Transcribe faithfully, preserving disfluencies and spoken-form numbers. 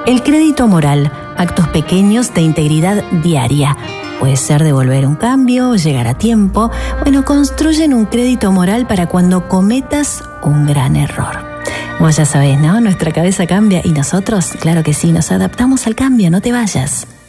El crédito moral, actos pequeños de integridad diaria. Puede ser devolver un cambio, llegar a tiempo. Bueno, construyen un crédito moral para cuando cometas un gran error. Vos ya sabés, ¿no? Nuestra cabeza cambia y nosotros, claro que sí, nos adaptamos al cambio, no te vayas.